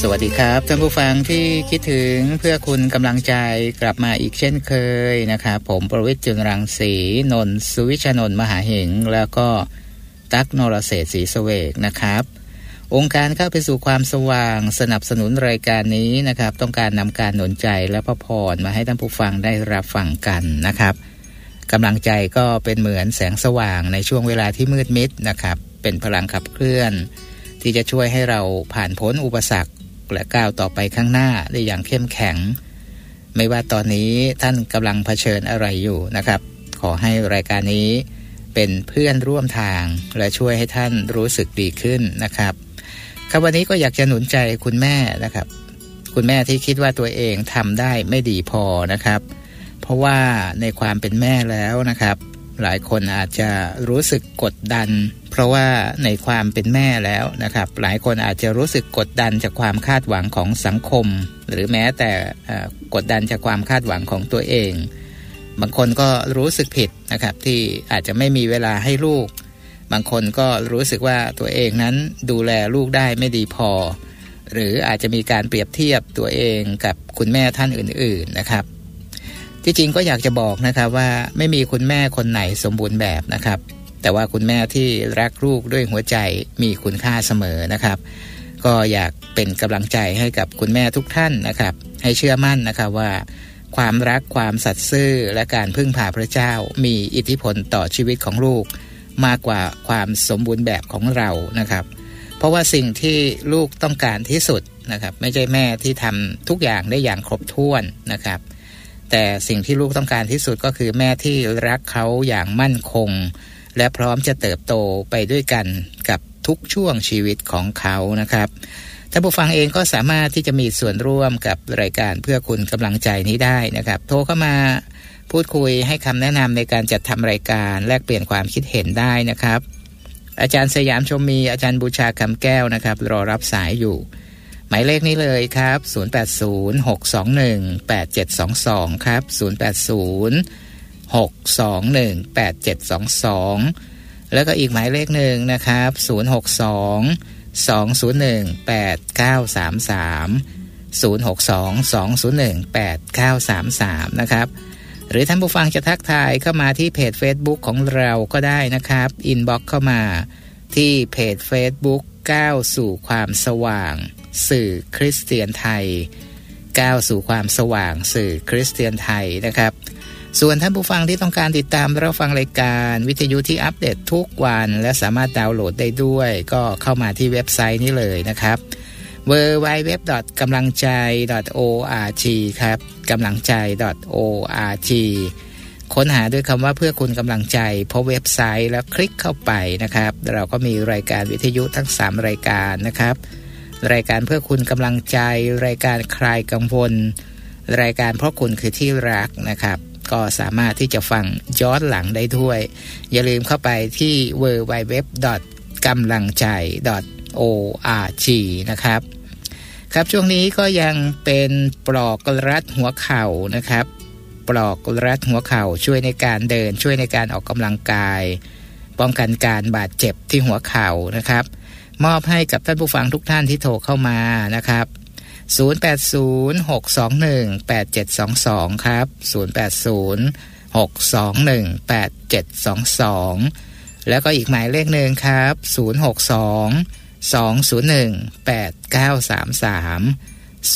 สวัสดีครับท่านผู้ฟังที่คิดถึงเพื่อคุณกำลังใจกลับมาอีกเช่นเคยนะครับผมประวิตร จึงรังสีนนท์สุวิชนนท์มหาเหงแล้วก็ตั๊กนรเศรษฐ์ศรีเสวกนะครับองค์การเข้าไปสู่ความสว่างสนับสนุนรายการนี้นะครับต้องการนำการหนุนใจและพระพรมาให้ท่านผู้ฟังได้รับฟังกันนะครับกำลังใจก็เป็นเหมือนแสงสว่างในช่วงเวลาที่มืดมิดนะครับเป็นพลังขับเคลื่อนที่จะช่วยให้เราผ่านพ้นอุปสรรคและก้าวต่อไปข้างหน้าได้อย่างเข้มแข็งไม่ว่าตอนนี้ท่านกำลังเผชิญอะไรอยู่นะครับขอให้รายการนี้เป็นเพื่อนร่วมทางและช่วยให้ท่านรู้สึกดีขึ้นนะครับครับวันนี้ก็อยากจะหนุนใจคุณแม่นะครับคุณแม่ที่คิดว่าตัวเองทำได้ไม่ดีพอนะครับเพราะว่าในความเป็นแม่แล้วนะครับหลายคนอาจจะรู้สึกกดดันเพราะว่าในความเป็นแม่แล้วนะครับหลายคนอาจจะรู้สึกกดดันจากความคาดหวังของสังคมหรือแม้แต่กดดันจากความคาดหวังของตัวเองบางคนก็รู้สึกผิดนะครับที่อาจจะไม่มีเวลาให้ลูกบางคนก็รู้สึกว่าตัวเองนั้นดูแลลูกได้ไม่ดีพอหรืออาจจะมีการเปรียบเทียบตัวเองกับคุณแม่ท่านอื่นๆนะครับที่จริงก็อยากจะบอกนะครับว่าไม่มีคุณแม่คนไหนสมบูรณ์แบบนะครับแต่ว่าคุณแม่ที่รักลูกด้วยหัวใจมีคุณค่าเสมอนะครับก็อยากเป็นกำลังใจให้กับคุณแม่ทุกท่านนะครับให้เชื่อมั่นนะครับว่าความรักความสัตย์ซื่อและการพึ่งพาพระเจ้ามีอิทธิพลต่อชีวิตของลูกมากกว่าความสมบูรณ์แบบของเรานะครับเพราะว่าสิ่งที่ลูกต้องการที่สุดนะครับไม่ใช่แม่ที่ทำทุกอย่างได้อย่างครบถ้วนนะครับแต่สิ่งที่ลูกต้องการที่สุดก็คือแม่ที่รักเขาอย่างมั่นคงและพร้อมจะเติบโตไปด้วยกันกับทุกช่วงชีวิตของเขานะครับท่านผู้ฟังเองก็สามารถที่จะมีส่วนร่วมกับรายการเพื่อคุณกำลังใจนี้ได้นะครับโทรเข้ามาพูดคุยให้คำแนะนำในการจัดทำรายการแลกเปลี่ยนความคิดเห็นได้นะครับอาจารย์สยามชมมีอาจารย์บูชาคำแก้วนะครับรอรับสายอยู่หมายเลขนี้เลยครับ0806218722ครับ0806218722แล้วก็อีกหมายเลขหนึ่งนะครับ06220189330622018933นะครับหรือท่านผู้ฟังจะทักทายเข้ามาที่เพจ Facebook ของเราก็ได้นะครับอินบ็อกซ์เข้ามาที่เพจ Facebook ก้าวสู่ความสว่างสื่อคริสเตียนไทยก้าวสู่ความสว่างสื่อคริสเตียนไทยนะครับส่วนท่านผู้ฟังที่ต้องการติดตามรับฟังรายการวิทยุที่อัปเดตทุกวันและสามารถดาวน์โหลดได้ด้วยก็เข้ามาที่เว็บไซต์นี้เลยนะครับ www.kamlangcai.org ครับกำลังใจ .org ค้นหาด้วยคำว่าเพื่อคุณกำลังใจพบเว็บไซต์แล้วคลิกเข้าไปนะครับเราก็มีรายการวิทยุทั้ง3รายการนะครับรายการเพื่อคุณกำลังใจรายการคลายกังวลรายการเพราะคุณคือที่รักนะครับก็สามารถที่จะฟังย้อนหลังได้ด้วยอย่าลืมเข้าไปที่ www.kamlangcai.org นะครับครับช่วงนี้ก็ยังเป็นปลอกรัดหัวเข่านะครับปลอกรัดหัวเข่าช่วยในการเดินช่วยในการออกกำลังกายป้องกันการบาดเจ็บที่หัวเข่านะครับมอบให้กับท่านผู้ฟังทุกท่านที่โทรเข้ามานะครับ0806218722ครับ0806218722แล้วก็อีกหมายเลขหนึ่งครับ0622018933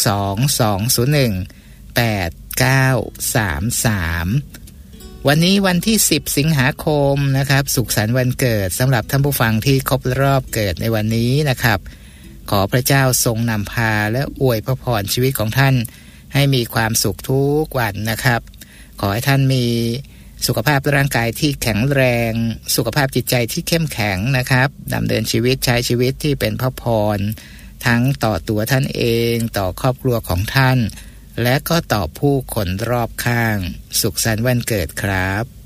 0622018933วันนี้วันที่10สิงหาคมนะครับสุขสันต์วันเกิดสำหรับท่านผู้ฟังที่ครบรอบเกิดในวันนี้นะครับขอพระเจ้าทรงนำพาและอวยพระพรชีวิตของท่านให้มีความสุขทุกวันนะครับขอให้ท่านมีสุขภาพร่างกายที่แข็งแรงสุขภาพจิตใจที่เข้มแข็งนะครับดำเนินชีวิตใช้ชีวิตที่เป็นพระพรทั้งต่อตัวท่านเองต่อครอบครัวของท่านและก็ต่อผู้คนรอบข้างสุขสันต์วันเกิดครับ